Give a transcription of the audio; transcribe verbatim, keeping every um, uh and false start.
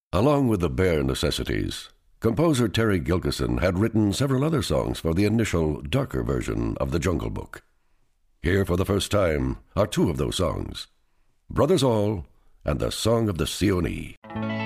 Along with the bare necessities, composer Terry Gilkyson had written several other songs for the initial, darker version of The Jungle Book. Here for the first time are two of those songs, Brothers All and The Song of the Seeonee.